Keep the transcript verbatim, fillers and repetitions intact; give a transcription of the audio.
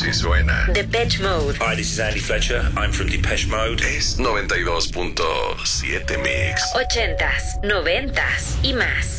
que suena. Depeche Mode. Hi, this is Andy Fletcher. I'm from Depeche Mode. Es noventa y dos punto siete Mix. Ochentas, noventas y más.